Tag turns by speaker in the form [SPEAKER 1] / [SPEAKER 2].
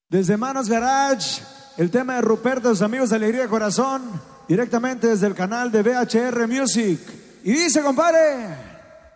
[SPEAKER 1] Desde Manos Garage, el tema de Ruperto, sus amigos de Alegría de Corazón, directamente desde el canal de VHR Music. Y dice, compadre.